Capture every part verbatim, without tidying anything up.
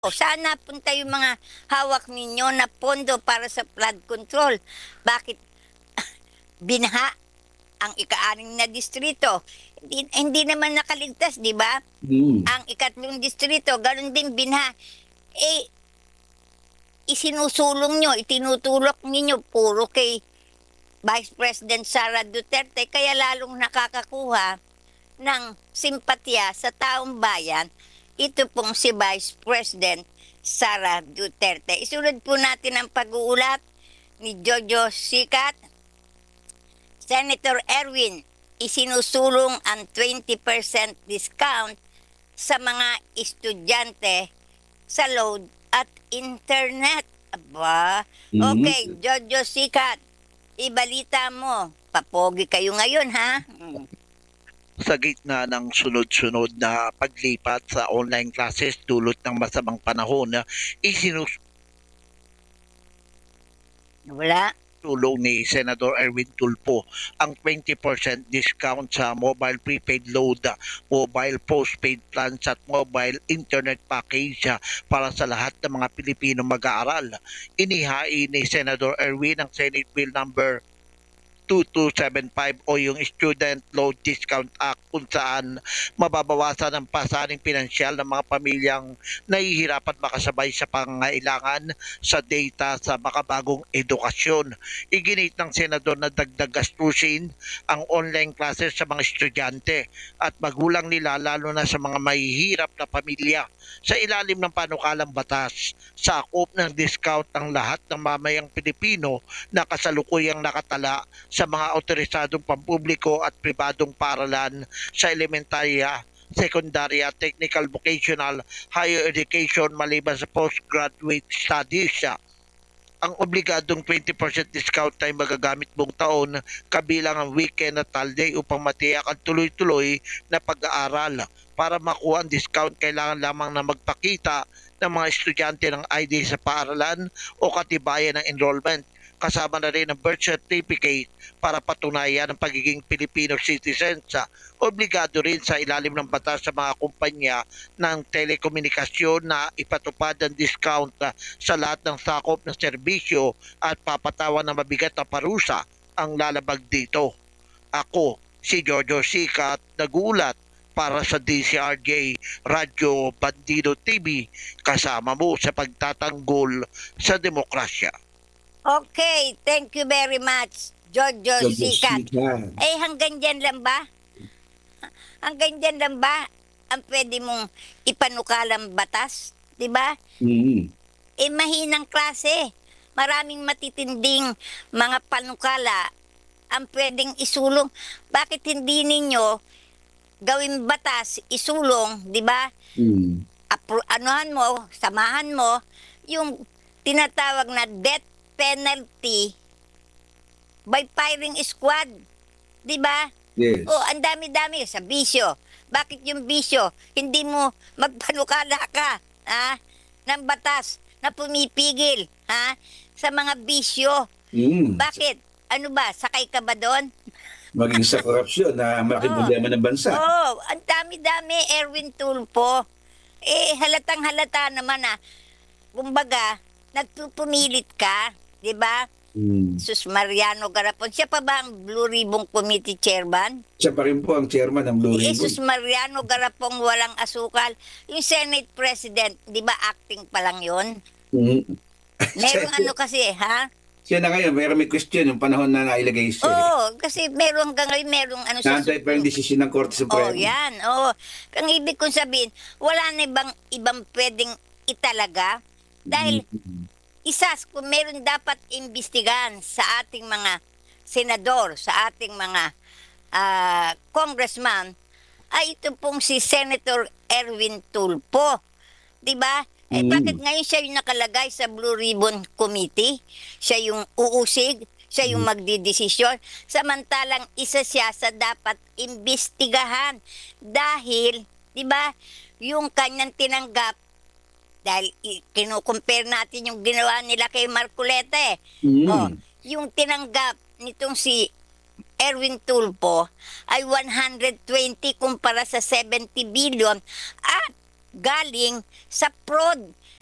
O saan napunta yung mga hawak ninyo na pondo para sa flood control? Bakit binaha ang ika-anim na distrito? Hindi, hindi naman nakaligtas, di ba? Mm. Ang ikatlong distrito, ganun din binaha. Eh, isinusulong nyo, itinutulok ninyo, puro kay Vice President Sara Duterte, kaya lalong nakakakuha ng simpatya sa taong bayan, ito pong si Vice President Sara Duterte. Isunod po natin ang pag-uulat ni Jojo Sikat. Senator Erwin, isinusulong ang twenty percent discount sa mga estudyante sa load at internet. Aba, Mhm. okay, Jojo Sikat, ibalita mo. Papogi kayo ngayon, ha? Mm. Sa gitna ng sunod-sunod na paglipat sa online classes dulot ng masamang panahon, isinusulong Wala. ni Senador Erwin Tulfo ang twenty percent discount sa mobile prepaid load, mobile postpaid plans at mobile internet package para sa lahat ng mga Pilipino mag-aaral. Inihain ni Senador Erwin ang Senate Bill number two two seven five o yung Student Loan Discount Act, kung saan mababawasan ang pasaning pinansyal ng mga pamilyang nahihirapan makasabay sa pangangailangan sa data sa makabagong edukasyon. Iginit ng senador na dagdag gastusin ang online classes sa mga estudyante at magulang nila, lalo na sa mga mahihirap na pamilya. Sa ilalim ng panukalang batas, sakop ng discount ang lahat ng mamayang Pilipino na kasalukuyang nakatala sa mga otorisadong pampubliko at pribadong paaralan sa elementarya, sekundarya, technical, vocational, higher education maliban sa postgraduate studies. Ang obligadong twenty percent discount ay magagamit buong taon, kabilang ang weekend at holiday, upang matiyak ang tuloy-tuloy na pag-aaral. Para makuha ang discount, kailangan lamang na magpakita ng mga estudyante ng I D sa paaralan o katibayan ng enrollment. Kasama na rin ang birth certificate para patunayan ang pagiging Filipino citizens. Obligado rin sa ilalim ng batas sa mga kumpanya ng telekomunikasyon na ipatupad ang discount sa lahat ng sakop ng serbisyo at papatawan ng mabigat na parusa ang lalabag dito. Ako, si Jojo Sikat, nagulat para sa D C R J Radyo Bandido T V, kasama mo sa pagtatanggol sa demokrasya. Okay, thank you very much, Jojo Jojo Sikat. Sikat. Eh, hanggang dyan lang ba? Hanggang dyan lang ba ang pwede mong ipanukalang batas? Di ba? Mm. Eh, mahinang klase. Maraming matitinding mga panukala ang pwedeng isulong. Bakit hindi ninyo gawing batas, isulong, di ba? Mm. Apro- anuhan mo, samahan mo, yung tinatawag na death penalty by firing squad. Di ba? Yes. Oh, ang dami-dami sa bisyo. Bakit yung bisyo? Hindi mo magpanukala ka, ha? Ng batas na pumipigil, ha? Sa mga bisyo. Mm. Bakit? Ano ba? Sakay ka ba doon? Maging sa korupsyon na malaking Oo. problema ng bansa. Oh, ang dami-dami, Erwin Tulfo. Eh, halatang halata naman na, kumbaga, nagpupumilit ka, di ba? Mm. Sus Mariano Garapon. Siya pa ba ang Blue Ribbon Committee Chairman? Siya pa rin po ang chairman ng Blue Eh, Ribbon. Sus Mariano Garapong walang asukal. Yung Senate President, di ba acting pa lang yun? Mm. Merong ano kasi, ha? Siya na ngayon, mayroon may question yung panahon na nailagay siya. Oo, kasi meron hanggang ngayon, merong ano sa... Naantay pa yung desisyon ng Korte Oh, Suprema. yan. Oo. Ang ibig kong sabihin, wala na ibang, ibang pwedeng italaga. Dahil Mm. isas, kung meron dapat imbestigahan sa ating mga senador, sa ating mga ah, congressman, ay ito pong si Senator Erwin Tulfo. Di ba? Eh, Mm. bakit ngayon siya yung nakalagay sa Blue Ribbon Committee? Siya yung uusig, siya yung magdidesisyon. Samantalang isa siya sa dapat imbestigahan. Dahil, di ba, yung kanyang tinanggap, dahil i- kinukumpare natin yung ginawa nila kay Marcoleta eh. Mm. Oh, yung tinanggap nitong si Erwin Tulfo ay one hundred twenty kumpara sa seventy billion at galing sa fraud.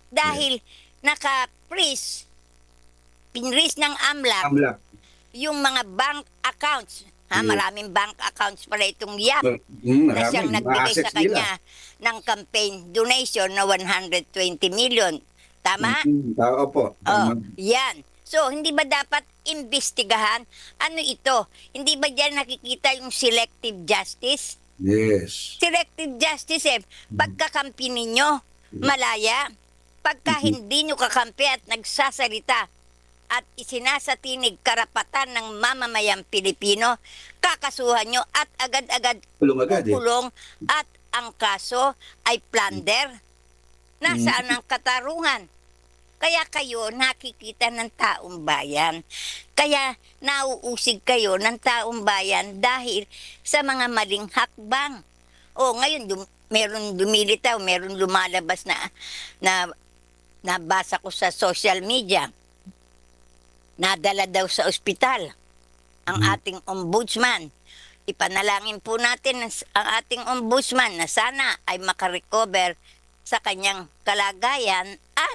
dahil naka-freeze, pinreeze ng AMLAC Amlak. yung mga bank accounts. Ha, Yeah. maraming bank accounts pala itong Y A P Mm, na siyang marami. nagbigay sa Assets nila. kanya ng campaign donation na one hundred twenty million. Tama? Mm, tao po. Oh, Tama. yan. So, hindi ba dapat imbestigahan? Ano ito? Hindi ba diyan nakikita yung selective justice? Yes. Selective justice eh, pagkakampi ninyo, malaya. Pagka Mhm. hindi nyo kakampi at nagsasalita at isinasatinig karapatan ng mamamayang Pilipino, kakasuhan nyo at agad-agad Kulong agad eh. kukulong at ang kaso ay plunder. Nasaan ang katarungan? Kaya kayo nakikita ng taong bayan. Kaya nauusig kayo ng taong bayan dahil sa mga maling hakbang. O ngayon, dum- meron lumilitaw, meron lumalabas na, na nabasa ko sa social media. Nadala daw sa ospital ang Hmm. ating ombudsman. Ipanalangin po natin ang ang ating ombudsman na sana ay makarecover sa kanyang kalagayan at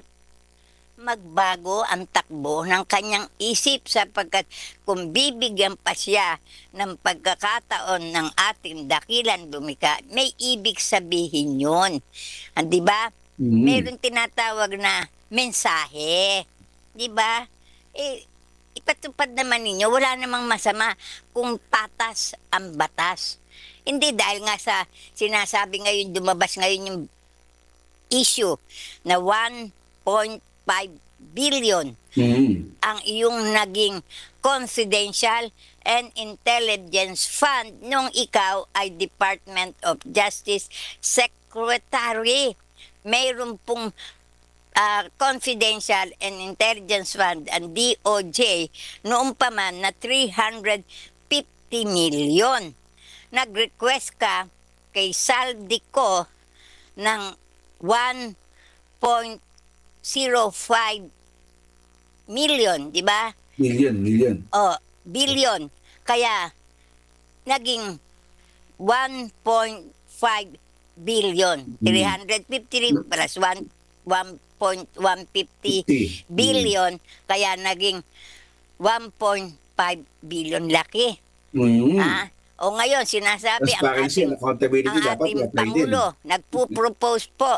magbago ang takbo ng kanyang isip sapagkat kung bibigyan pa siya ng pagkakataon ng ating dakilan lumika, may ibig sabihin yun. Ah, di ba? Mm. Meron tinatawag na mensahe. Di ba? Eh, ipatupad naman ninyo, wala namang masama kung patas ang batas. Hindi dahil nga sa sinasabi ngayon, dumabas ngayon yung issue na one point five billion Mm. ang iyong naging confidential and intelligence fund nung ikaw ay Department of Justice Secretary. Mayroon pong ah, confidential and intelligence fund ang D O J noong pa man na three hundred fifty million. Nag-request ka kay Saldico ng one point zero five million, di ba? Million, million. O, billion. Kaya, naging one point five billion. Mm. three hundred fifty plus one, one point one five zero fifty. billion. Kaya naging one point five billion laki. Mm. Ha? O ngayon, sinasabi ang Transparency ating, and accountability ang dapat ating i-apply din. Pangulo, nagpo-propose po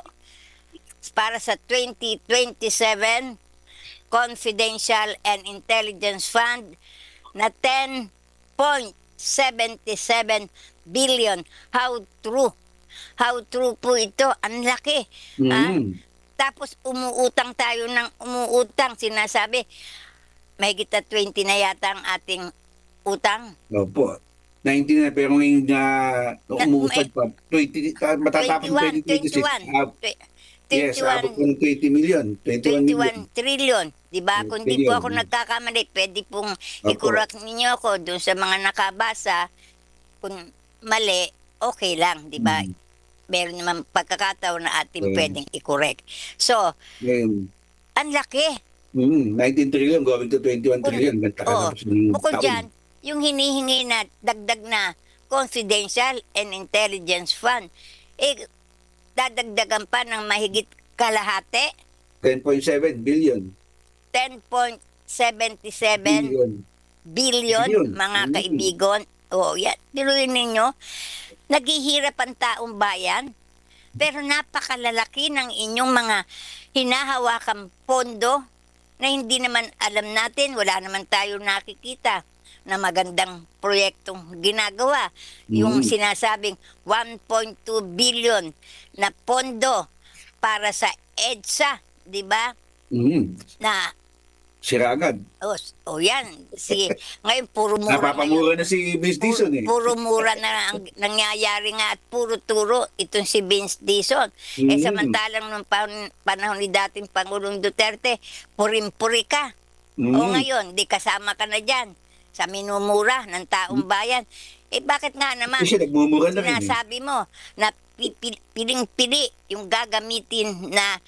para sa twenty twenty-seven Confidential and Intelligence Fund na ten point seven seven billion. How true? How true po ito? Ang laki. Ah, Mm. tapos umuutang tayo ng umuutang. Sinasabi, may kita twenty na yata ang ating utang. Opo. nineteen na pero ngayon na umuusad pa. twenty, ah, matatapos twenty-one, twenty twenty-six. twenty-one. Ah, yes, abot po twenty-one, ng twenty million. twenty-one million. twenty-one trillion. Diba? Mm, Kung di po trillion. ako nagkakamali, pwede pong Opo. i-correct ninyo ako doon sa mga nakabasa. Kung mali, okay lang. Diba? Mm. Meron naman pagkakataon na ating Mm. pwedeng i-correct. So, Ngayon, ang laki. mm, nineteen trillion going to twenty-one Kung- trillion. Ganda ka oo. tapos ng Bukod taon. dyan, yung hinihingi na dagdag na confidential and intelligence fund, eh, dadagdagan pa ng mahigit kalahati, ten point seven billion. ten point seven seven Billion. billion, Billion. mga Mm. kaibigan. O, yan. Tiruin ninyo, naghihirap ang taong bayan, pero napakalalaki ng inyong mga hinahawakang pondo na hindi naman alam natin, wala naman tayo nakikita na magandang proyektong ginagawa. Yung Mm. sinasabing one point two billion na pondo para sa EDSA, di ba? Mm. Na, Sira agad. o oh, yan, si, ngayon puro mura na yun. Napapamura na si Miss Dizon eh. Puro, puro mura na ang nangyayari nga at puro turo itong si Vince Dizon. Eh Mm. samantalang nung pan- panahon ni dating Pangulong Duterte, purim-puri ka. Mm. O ngayon, di kasama ka na dyan sa minumura ng taong bayan. Eh bakit nga naman Kasi nagmumura na rin eh. sinasabi mo na pi- pi- piling-pili yung gagamitin na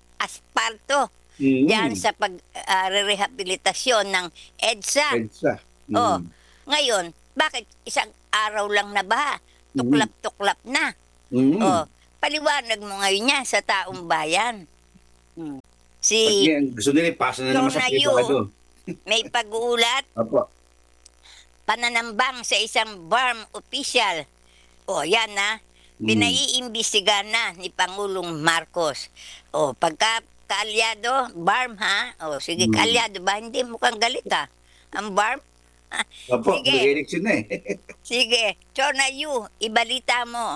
asparto Mm. yan sa pag-rehabilitasyon ng EDSA. EDSA. Mm. Oh, ngayon, bakit isang araw lang na ba? Tuklap-tuklap na. Mm. Oh, paliwanag mo ngayon yan sa taong bayan. Pag Si yan, gusto nila ipasa na naman sa Tonayu. privado. may pag-uulat, Opo. pananambang sa isang BARM official. O yan na, Mm. pinaiimbestigahan na ni Pangulong Marcos. O pagka kaalyado, BARM ha? O sige, Mm. kaalyado ba? Hindi mukhang galit ha? Ang BARM? Opo, Sige. mag-election na eh. Sige, Tonayu, ibalita mo.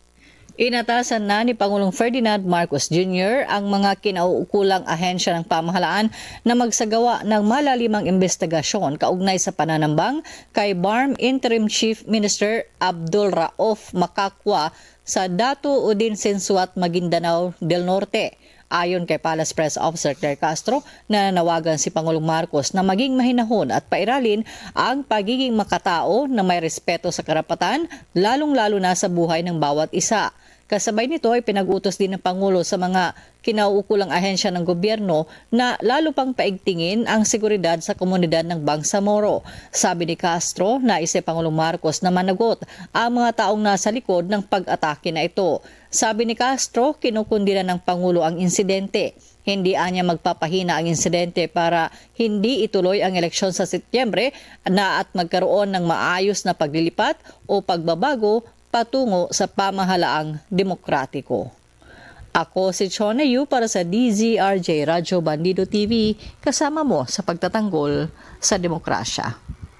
Inatasan na ni Pangulong Ferdinand Marcos Junior ang mga kinauukulang ahensya ng pamahalaan na magsagawa ng malalimang investigasyon kaugnay sa pananambang kay BARM Interim Chief Minister Abdul Rauf Makakwa sa Dato Udin Sensuat, Maguindanao del Norte. Ayon kay Palace Press Officer Claire Castro, nananawagan si Pangulong Marcos na maging mahinahon at pairalin ang pagiging makatao na may respeto sa karapatan, lalong-lalo na sa buhay ng bawat isa. Kasabay nito ay pinag-utos din ng Pangulo sa mga kinauukulang ahensya ng gobyerno na lalo pang paigtingin ang seguridad sa komunidad ng Bangsamoro. Sabi ni Castro, nais ni Pangulong Marcos na managot ang mga taong nasa likod ng pag-atake na ito. Sabi ni Castro, kinukundina ng Pangulo ang insidente. Hindi anya magpapahina ang insidente para hindi ituloy ang eleksyon sa Setyembre na at magkaroon ng maayos na paglilipat o pagbabago patungo sa pamahalaang demokratiko. Ako si Chona Yu para sa D Z R J Radyo Bandido T V, kasama mo sa pagtatanggol sa demokrasya.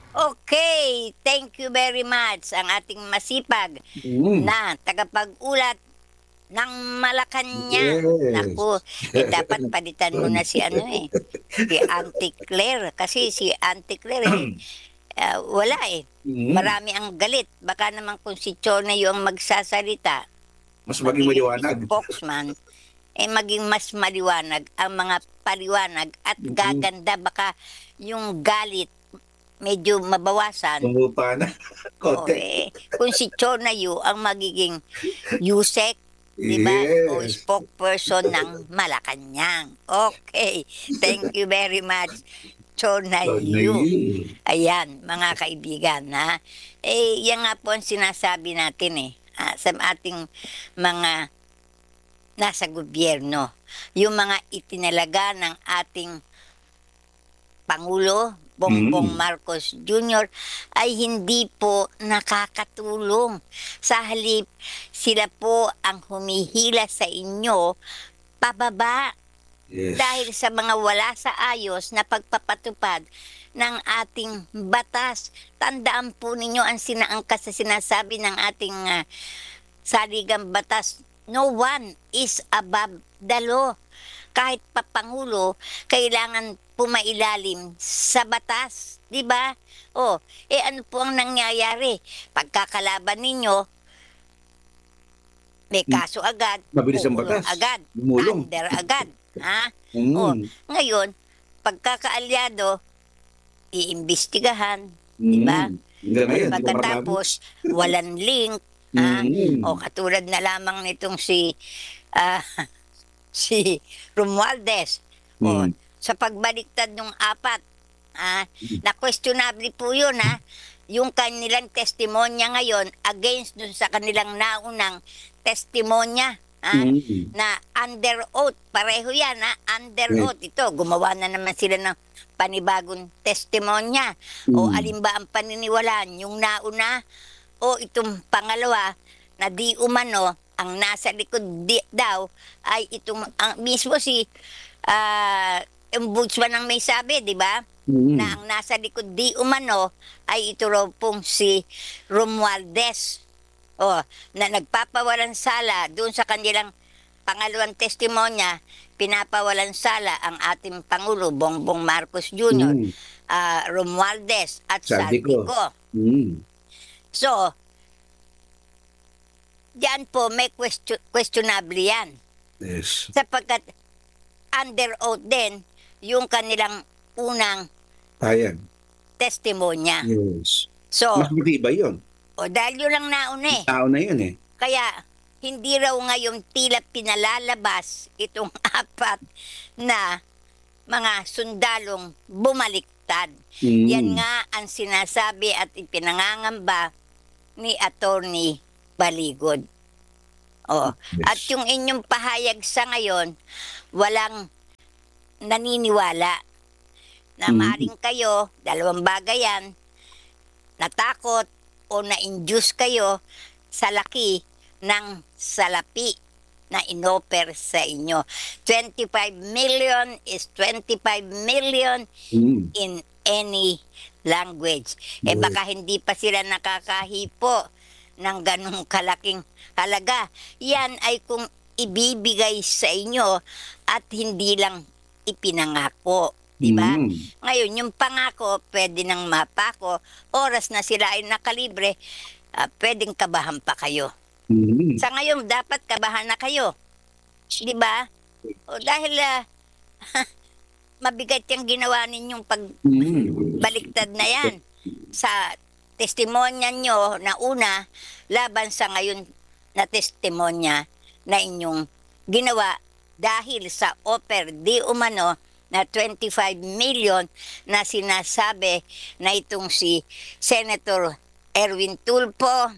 Okay, thank you very much ang ating masipag Mm. na tagapag-ulat ng Malacanang. Yes. Naku, eh, dapat palitan mo na si ano eh, si Auntie Claire. Kasi si Auntie Claire eh, ah, wala eh. Mm. Marami ang galit. Baka naman kung si Chona yung magsasalita, Mas maging maliwanag. spokesman, eh maging mas maliwanag ang mga paliwanag at Mhm. gaganda. Baka yung galit medyo mabawasan. Tumupa na. O, Konti. eh, kung si Chona yu ang magiging Yusek, di ba? O Yes. spokesperson ng Malacanang. Okay. Thank you very much, Chona Chona yu. Yu. Ayan, mga kaibigan, ha? Eh, yan nga po ang sinasabi natin eh, ah, sa ating mga nasa gobyerno. Yung mga itinalaga ng ating Pangulo, Bongbong Mm. Marcos Junior ay hindi po nakakatulong. Sa halip, sila po ang humihila sa inyo pababa Yes. dahil sa mga wala sa ayos na pagpapatupad ng ating batas. Tandaan po ninyo ang sinaangkas sa sinasabi ng ating ah, saligang batas. No one is above the law. Kahit pa Pangulo, kailangan pumailalim sa batas. Di ba? O, eh ano po ang nangyayari? Pagkakalaban ninyo, may kaso agad. Mabilis ang kukulong batas. Agad. Gumulong. Under agad. Ha? Mm. Oh, ngayon, pagkakaalyado, iimbestigahan, di ba? Mm. Hanggang ngayon, di ko maramdaman. Pagkatapos, walang link. Ha? Mm. O katulad na lamang nitong si ah, si Romualdez. O, Mm. sa pagbaliktad ng apat, ah, na questionable po yun, ha? Yung kanilang testimonya ngayon against dun sa kanilang naunang testimonya. Ha? Mm. Na under oath, pareho yan ha, under Yes. oath. Ito, gumawa na naman sila ng panibagong testimonya. O Mm. alin ba ang paniniwalaan, yung nauna o itong pangalawa na di umano ang nasa likod di, daw ay itong ang, mismo si ah ombudsman ang may sabi, di ba? Mm. Na ang nasa likod di umano ay ito raw pong si Romualdez. O, na nagpapawalan sala doon sa kanilang pangalawang testimonya, pinapawalan sala ang ating Pangulo Bongbong Marcos Junior, Mm. ah, Romualdez at Saldico. Saldico. Mm. So, diyan po may question, questionable yan. Yes. Sapagkat under oath din yung kanilang unang Ayan. testimonya. Yes. So, Mas matibay yun. o dahil yun lang nauna eh. Tao na yun eh. Kaya hindi raw ngayon tila pinalalabas itong apat na mga sundalong bumaliktad. Mm. Yan nga ang sinasabi at ipinangangamba ni Attorney Baligod. Oh. Yes. At yung inyong pahayag sa ngayon, walang naniniwala na Mhm. maaring kayo, dalawang bagay yan, natakot o na-induce kayo sa laki ng salapi na inoper sa inyo. twenty-five million is twenty-five million Mm. in any language. Eh Yes. baka hindi pa sila nakakahipo ng ganong kalaking halaga. Yan ay kung ibibigay sa inyo at hindi lang ipinangako. Di ba? Mm. Ngayon, yung pangako, pwede nang mapako. Oras na sila ay nakalibre, ah, pwedeng kabahan pa kayo. Mm. Sa ngayon, dapat kabahan na kayo. Di ba? O dahil ah, mabigat yung ginawa ninyong Mm. pagbaliktad na yan sa testimonya nyo na una laban sa ngayon na testimonya na inyong ginawa dahil sa offer di umano na twenty-five million na sinasabi na itong si Senator Erwin Tulfo,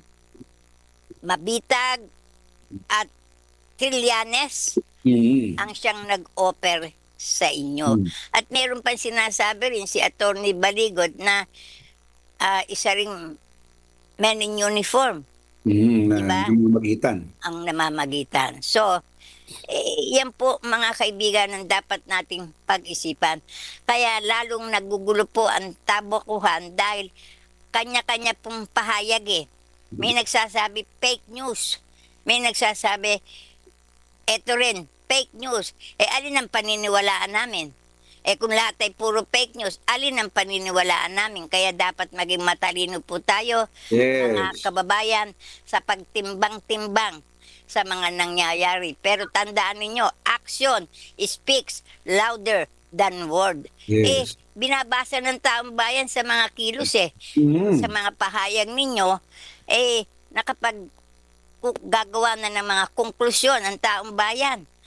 Mabitag at Trillanes Mm. ang siyang nag-offer sa inyo. Mm. At meron pa sinasabi rin si Attorney Baligod na ah, isa ring men in uniform Mm. Na Diba? yung magitan. ang namamagitan. So, eh, yan po mga kaibigan ang dapat nating pag-isipan. Kaya lalong nagugulo po ang tabokuhan dahil kanya-kanya pong pahayag eh. May nagsasabi fake news. May nagsasabi eto rin, fake news. Eh alin ang paniniwalaan namin? Eh kung lahat ay puro fake news, alin ang paniniwalaan namin? Kaya dapat maging matalino po tayo, mga Yes. kababayan, sa pagtimbang-timbang sa mga nangyayari. Pero tandaan ninyo, action speaks louder than word. Eh, Yes. binabasa ng taong bayan sa mga kilos eh. Mm. Sa mga pahayag ninyo, eh, nakapag ku- gagawa na ng mga konklusyon ang taong bayan.